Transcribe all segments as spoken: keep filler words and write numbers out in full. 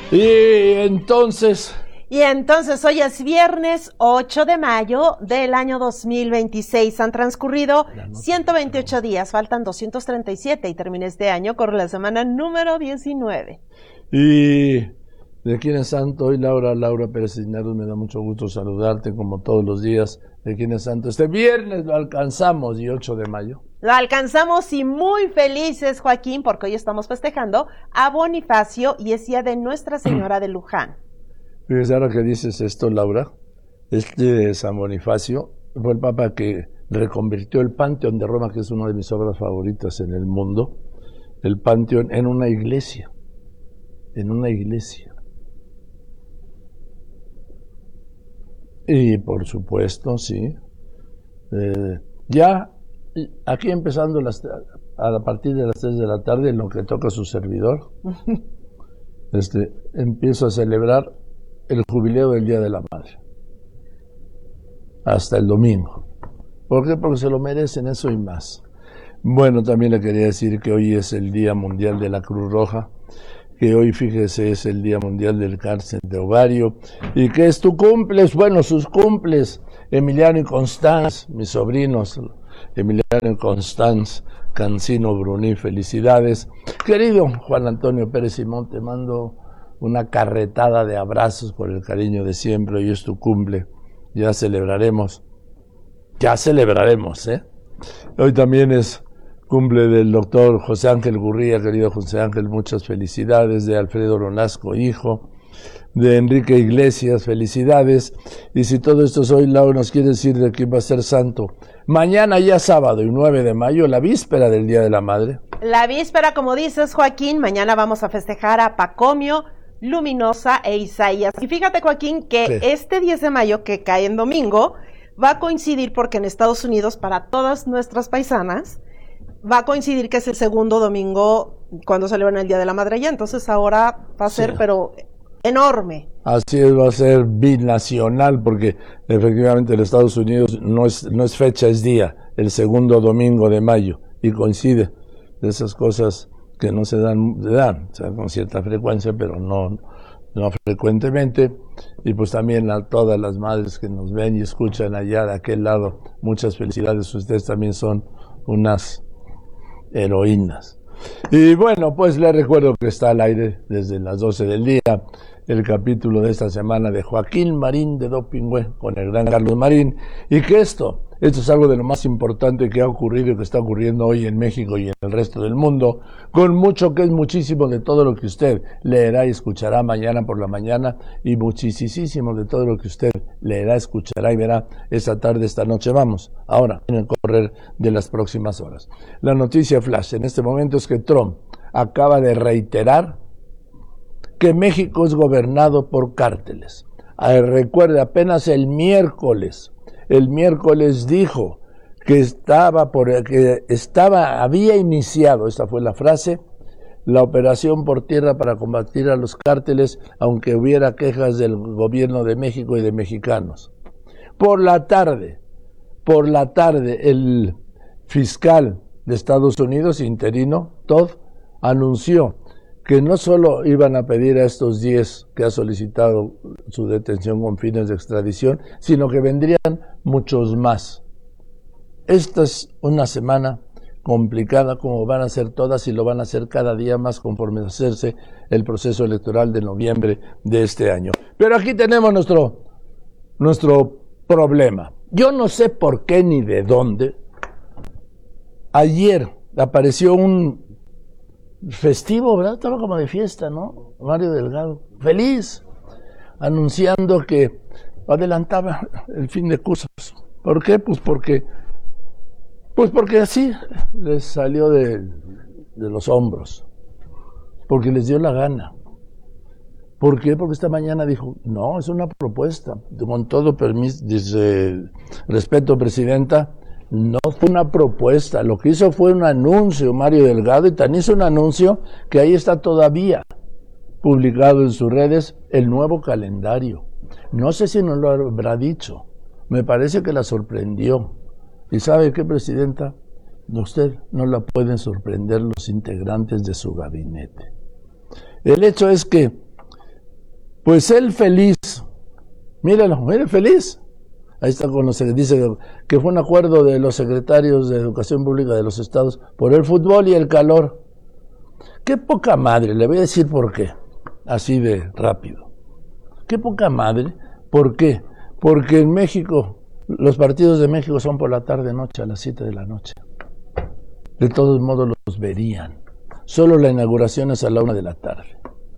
Y entonces... Y entonces hoy es viernes ocho de mayo del año dos mil veintiséis. Han transcurrido ciento veintiocho días, faltan doscientos treinta y siete y termina este año, corre la semana número diecinueve. Y de quién es santo hoy, Laura, Laura Pérez Cisneros, me da mucho gusto saludarte como todos los días. De quién es santo, este viernes lo alcanzamos y ocho de mayo. Lo alcanzamos y muy felices, Joaquín, porque hoy estamos festejando a Bonifacio y es día de Nuestra Señora de Luján. Fíjese, ahora que dices esto, Laura, este San Bonifacio fue el papa que reconvirtió el Panteón de Roma, que es una de mis obras favoritas en el mundo, el Panteón en una iglesia, en una iglesia. Y por supuesto, sí, eh, ya aquí empezando las, a partir de las tres de la tarde, en lo que toca a su servidor, este, empiezo a celebrar el jubileo del Día de la Madre hasta el domingo. ¿Por qué? Porque se lo merecen, eso y más. Bueno, también le quería decir que hoy es el Día Mundial de la Cruz Roja, que hoy, fíjese, es el Día Mundial del Cáncer de Ovario, y que es tu cumples, bueno, sus cumples, Emiliano y Constanz, mis sobrinos, Emiliano y Constanz Cancino Bruní, felicidades. Querido Juan Antonio Pérez Simón, te mando una carretada de abrazos por el cariño de siempre. Hoy es tu cumple, ya celebraremos, ya celebraremos, ¿eh? Hoy también es cumple del doctor José Ángel Gurría, querido José Ángel, muchas felicidades, de Alfredo Ronasco, hijo, de Enrique Iglesias, felicidades. Y si todo esto es hoy, Laura, nos quiere decir de quién va a ser santo. Mañana ya sábado y nueve de mayo, la víspera del Día de la Madre. La víspera, como dices, Joaquín, mañana vamos a festejar a Pacomio, Luminosa e Isaías. Y fíjate, Joaquín, que sí, este diez de mayo, que cae en domingo, va a coincidir porque en Estados Unidos, para todas nuestras paisanas, va a coincidir que es el segundo domingo cuando celebran el Día de la Madre allá. Entonces ahora va a ser, sí, pero enorme. Así es, va a ser binacional, porque efectivamente en Estados Unidos no es, no es fecha, es día, el segundo domingo de mayo, y coincide. De esas cosas que no se dan, se dan, o sea, con cierta frecuencia, pero no, no frecuentemente. Y pues también a todas las madres que nos ven y escuchan allá de aquel lado, muchas felicidades, ustedes también son unas heroínas. Y bueno, pues les recuerdo que está al aire desde las doce del día el capítulo de esta semana de Joaquín Marín de Dopingüe con el gran Carlos Marín, y que esto, esto es algo de lo más importante que ha ocurrido y que está ocurriendo hoy en México y en el resto del mundo, con mucho que es muchísimo de todo lo que usted leerá y escuchará mañana por la mañana, y muchísimo de todo lo que usted leerá, escuchará y verá esta tarde, esta noche. Vamos, ahora, en el correr de las próximas horas. La noticia flash en este momento es que Trump acaba de reiterar que México es gobernado por cárteles. Ah, recuerde, apenas el miércoles, el miércoles dijo que estaba por, que estaba, había iniciado, esta fue la frase, la operación por tierra para combatir a los cárteles, aunque hubiera quejas del gobierno de México y de mexicanos. Por la tarde, por la tarde, el fiscal de Estados Unidos, interino, Todd, anunció que no solo iban a pedir a estos diez que ha solicitado su detención con fines de extradición, sino que vendrían muchos más. Esta es una semana complicada, como van a ser todas, y lo van a hacer cada día más conforme a hacerse el proceso electoral de noviembre de este año. Pero aquí tenemos nuestro, nuestro problema. Yo no sé por qué ni de dónde. Ayer apareció un festivo, ¿verdad? Estaba como de fiesta, ¿no? Mario Delgado, feliz, anunciando que adelantaba el fin de cursos. ¿Por qué? Pues porque, pues porque así les salió de, de los hombros, porque les dio la gana. ¿Por qué? Porque esta mañana dijo, no, es una propuesta, con todo permiso, dice, respeto, presidenta, no fue una propuesta, lo que hizo fue un anuncio, Mario Delgado, y tan hizo un anuncio que ahí está todavía publicado en sus redes el nuevo calendario. No sé si nos lo habrá dicho, me parece que la sorprendió. ¿Y sabe qué, presidenta? Usted no la pueden sorprender los integrantes de su gabinete. El hecho es que Pues él feliz, míralo, mire feliz. Ahí está con los, dice que fue un acuerdo de los secretarios de Educación Pública de los estados por el fútbol y el calor. Qué poca madre, le voy a decir por qué, así de rápido. Qué poca madre, ¿por qué? Porque en México, los partidos de México son por la tarde-noche, a las siete de la noche. De todos modos los verían. Solo la inauguración es a la una de la tarde.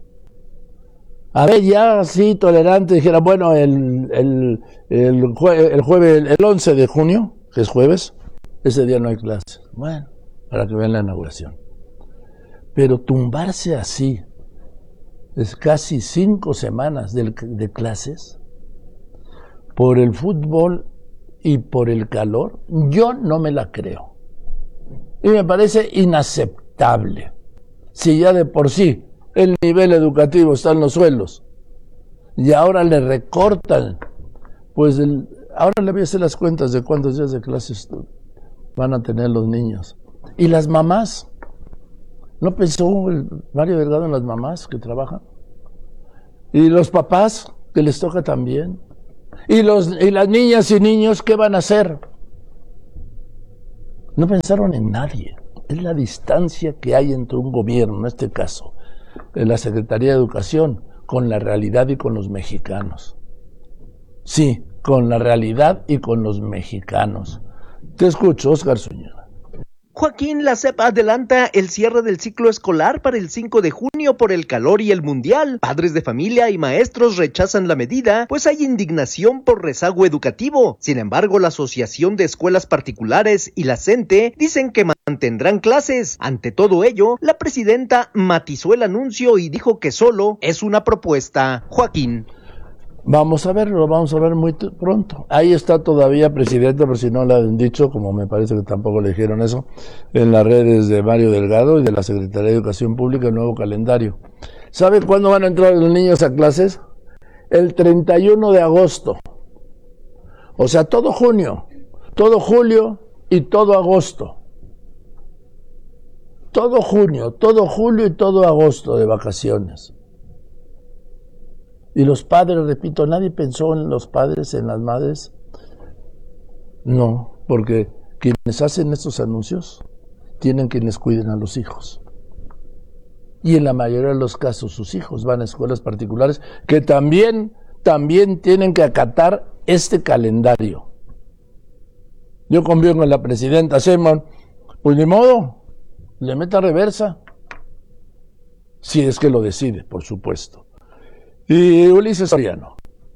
A ver, ya así tolerante, dijera, bueno, el, el, el, jue, el jueves, el once de junio, que es jueves, ese día no hay clases. Bueno, para que vean la inauguración. Pero tumbarse así, es casi cinco semanas de, de clases, por el fútbol y por el calor, yo no me la creo. Y me parece inaceptable. Si ya de por sí el nivel educativo está en los suelos y ahora le recortan, pues el, ahora le voy a hacer las cuentas de cuántos días de clases van a tener los niños. Y las mamás, ¿no pensó el Mario Delgado en las mamás que trabajan? Y los papás, que les toca también. Y, los, y las niñas y niños, ¿qué van a hacer? No pensaron en nadie. Es la distancia que hay entre un gobierno, en este caso, en la Secretaría de Educación, con la realidad y con los mexicanos. Sí, con la realidad y con los mexicanos. Te escucho, Óscar Zúñiga. Joaquín, la SEP adelanta el cierre del ciclo escolar para el cinco de junio por el calor y el mundial. Padres de familia y maestros rechazan la medida, pues hay indignación por rezago educativo. Sin embargo, la Asociación de Escuelas Particulares y la CENTE dicen que mantendrán clases. Ante todo ello, la presidenta matizó el anuncio y dijo que solo es una propuesta. Joaquín. Vamos a verlo, vamos a ver muy pronto. Ahí está todavía, presidente, por si no le han dicho, como me parece que tampoco le dijeron eso, en las redes de Mario Delgado y de la Secretaría de Educación Pública, el nuevo calendario. ¿Sabe cuándo van a entrar los niños a clases? El treinta y uno de agosto. O sea, todo junio, todo julio y todo agosto. Todo junio, todo julio y todo agosto de vacaciones. Y los padres, repito, nadie pensó en los padres, en las madres. No, porque quienes hacen estos anuncios tienen quienes cuiden a los hijos. Y en la mayoría de los casos sus hijos van a escuelas particulares que también, también tienen que acatar este calendario. Yo confío en la presidenta Sheinbaum, pues ni modo, le meta reversa. Si es que lo decide, por supuesto. Y Ulises Soriano.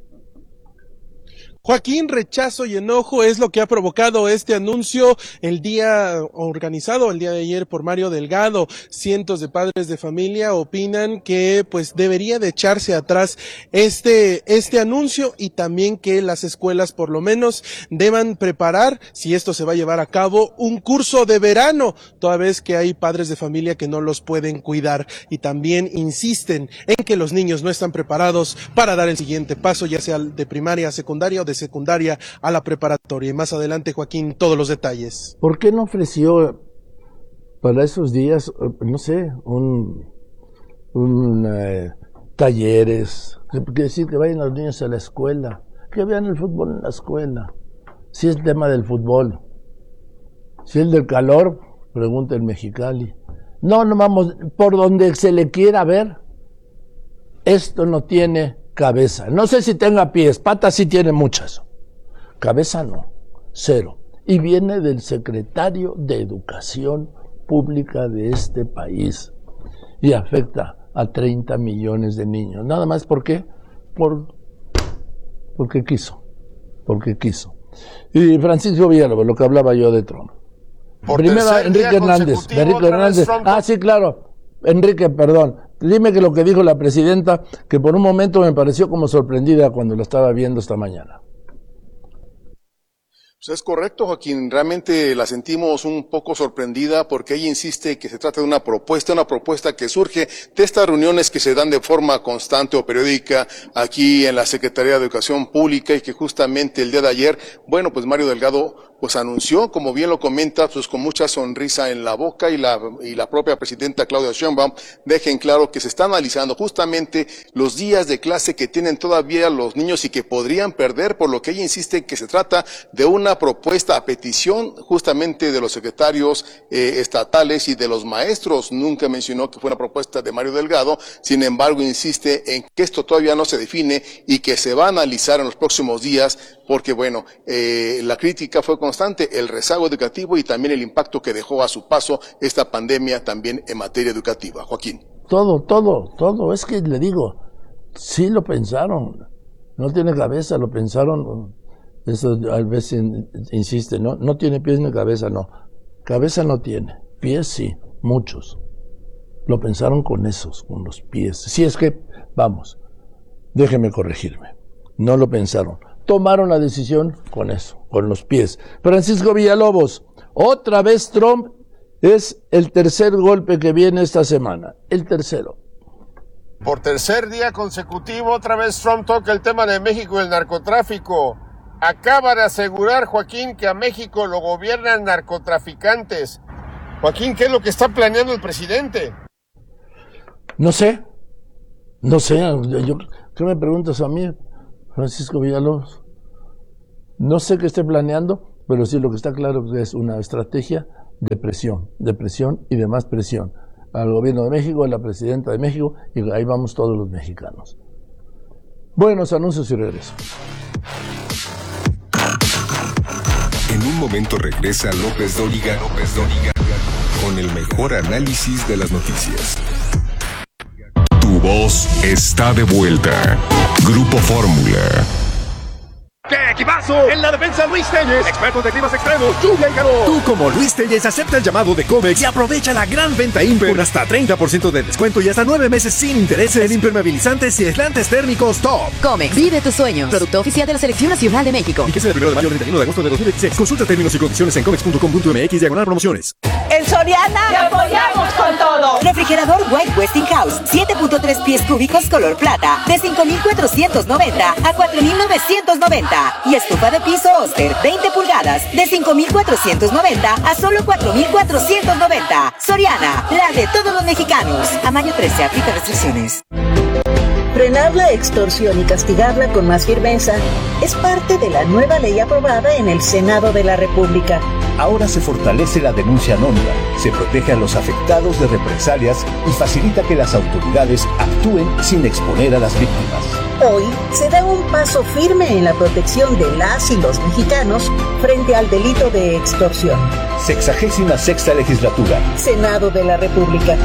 Joaquín, rechazo y enojo es lo que ha provocado este anuncio el día organizado el día de ayer por Mario Delgado. Cientos de padres de familia opinan que pues debería de echarse atrás este este anuncio y también que las escuelas por lo menos deban preparar, si esto se va a llevar a cabo, un curso de verano, toda vez que hay padres de familia que no los pueden cuidar, y también insisten en que los niños no están preparados para dar el siguiente paso, ya sea de primaria a secundaria o de secundaria a la preparatoria. Y más adelante, Joaquín, todos los detalles. ¿Por qué no ofreció para esos días, no sé, un, un eh, talleres, que decir que vayan los niños a la escuela, que vean el fútbol en la escuela? Si es tema del fútbol, si es del calor, pregunta el Mexicali. No, no vamos, por donde se le quiera ver, esto no tiene cabeza. No sé si tenga pies, patas sí tiene muchas. Cabeza no, cero. Y viene del secretario de Educación Pública de este país. Y afecta a treinta millones de niños. Nada más, ¿por qué? Por, porque quiso. Porque quiso. Y Francisco Villalobos, lo que hablaba yo de Trump. Por Primero, Enrique Hernández. Enrique Hernández. Ah, sí, claro. Enrique, perdón. Dime que lo que dijo la presidenta, que por un momento me pareció como sorprendida cuando la estaba viendo esta mañana. Pues es correcto, Joaquín. Realmente la sentimos un poco sorprendida porque ella insiste que se trata de una propuesta, una propuesta que surge de estas reuniones que se dan de forma constante o periódica aquí en la Secretaría de Educación Pública y que justamente el día de ayer, bueno, pues Mario Delgado pues anunció, como bien lo comenta, pues con mucha sonrisa en la boca, y la, y la propia presidenta Claudia Sheinbaum deja en claro que se está analizando justamente los días de clase que tienen todavía los niños y que podrían perder, por lo que ella insiste que se trata de una propuesta a petición justamente de los secretarios eh, estatales y de los maestros. Nunca mencionó que fue una propuesta de Mario Delgado, sin embargo insiste en que esto todavía no se define y que se va a analizar en los próximos días, porque bueno, eh, la crítica fue constante, el rezago educativo y también el impacto que dejó a su paso esta pandemia también en materia educativa. Joaquín. Todo, todo, todo, es que le digo, sí lo pensaron, no tiene cabeza, lo pensaron, eso a veces insiste, no, no tiene pies ni cabeza, no, cabeza no tiene, pies sí, muchos, lo pensaron con esos, con los pies, si es que, vamos, déjeme corregirme, no lo pensaron, tomaron la decisión con eso, con los pies. Francisco Villalobos, otra vez Trump es el tercer golpe que viene esta semana, el tercero. Por tercer día consecutivo, otra vez Trump toca el tema de México y el narcotráfico. Acaba de asegurar, Joaquín, que a México lo gobiernan narcotraficantes. Joaquín, ¿qué es lo que está planeando el presidente? No sé, no sé, yo, ¿qué me preguntas a mí, Francisco Villalobos? No sé qué esté planeando, pero sí lo que está claro es una estrategia de presión, de presión y de más presión al gobierno de México, a la presidenta de México, y ahí vamos todos los mexicanos. Buenos anuncios y regreso. En un momento regresa López Dóriga, López Dóriga con el mejor análisis de las noticias. Tu voz está de vuelta. Grupo Fórmula. ¡Qué equipazo! En la defensa Luis Telles, expertos de climas extremos, lluvia y calor. Tú como Luis Telles acepta el llamado de Comex y aprovecha la gran venta Imper con hasta treinta por ciento de descuento y hasta nueve meses sin intereses en impermeabilizantes y aislantes térmicos top. Comex, vive tus sueños. Producto oficial de la Selección Nacional de México. Fíjese del primero de mayo al treinta y uno de agosto de dos mil veintiséis. Consulta términos y condiciones en comex punto com punto m x diagonal promociones. En Soriana te apoyamos con todo. Refrigerador White Westinghouse, siete punto tres pies cúbicos color plata, de cinco mil cuatrocientos noventa a cuatro mil novecientos noventa. Y estufa de piso Oster, veinte pulgadas, de cinco mil cuatrocientos noventa a solo cuatro mil cuatrocientos noventa. Soriana, la de todos los mexicanos. A mayo trece, aplica restricciones. Frenar la extorsión y castigarla con más firmeza es parte de la nueva ley aprobada en el Senado de la República. Ahora se fortalece la denuncia anónima, se protege a los afectados de represalias y facilita que las autoridades actúen sin exponer a las víctimas. Hoy se da un paso firme en la protección de las y los mexicanos frente al delito de extorsión. Sexagésima sexta legislatura. Senado de la República.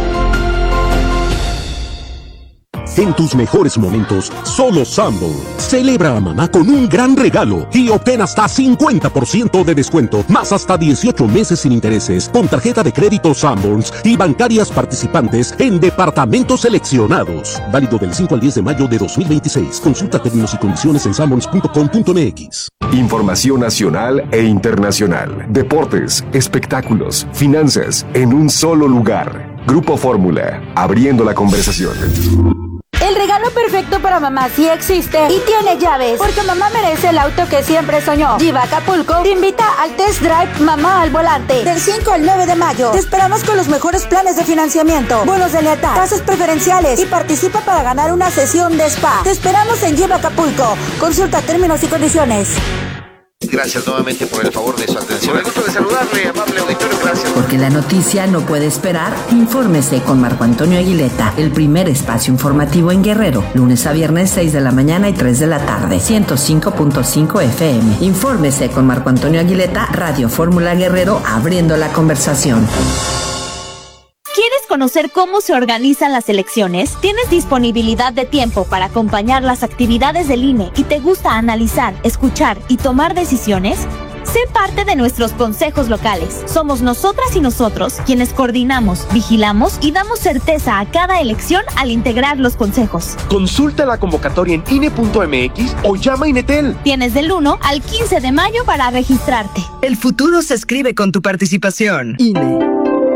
En tus mejores momentos, solo Sanborns. Celebra a mamá con un gran regalo y obtén hasta cincuenta por ciento de descuento, más hasta dieciocho meses sin intereses, con tarjeta de crédito Sanborns y bancarias participantes en departamentos seleccionados. Válido del cinco al diez de mayo de dos mil veintiséis. Consulta términos y condiciones en sanborns punto com punto m x. Información nacional e internacional. Deportes, espectáculos, finanzas, en un solo lugar. Grupo Fórmula, abriendo la conversación. El regalo perfecto para mamá sí existe y tiene llaves, porque mamá merece el auto que siempre soñó. Giva Acapulco te invita al Test Drive Mamá al Volante del cinco al nueve de mayo. Te esperamos con los mejores planes de financiamiento, bonos de lealtad, tasas preferenciales y participa para ganar una sesión de spa. Te esperamos en Giva Acapulco. Consulta términos y condiciones. Gracias nuevamente por el favor de su atención. El gusto de saludarle, amable auditorio. Gracias. Porque la noticia no puede esperar, infórmese con Marco Antonio Aguileta, el primer espacio informativo en Guerrero, lunes a viernes seis de la mañana y tres de la tarde, ciento cinco punto cinco F M. Infórmese con Marco Antonio Aguileta, Radio Fórmula Guerrero, abriendo la conversación. ¿Quieres conocer cómo se organizan las elecciones? ¿Tienes disponibilidad de tiempo para acompañar las actividades del I N E y te gusta analizar, escuchar y tomar decisiones? Sé parte de nuestros consejos locales. Somos nosotras y nosotros quienes coordinamos, vigilamos y damos certeza a cada elección al integrar los consejos. Consulta la convocatoria en I N E punto m x o llama a Inetel. Tienes del uno al quince de mayo para registrarte. El futuro se escribe con tu participación. I N E.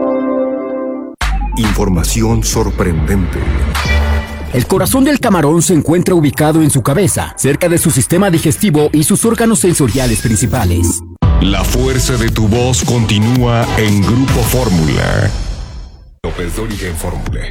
Información sorprendente. El corazón del camarón se encuentra ubicado en su cabeza, cerca de su sistema digestivo y sus órganos sensoriales principales. La fuerza de tu voz continúa en Grupo Fórmula. López Dóriga en Fórmula.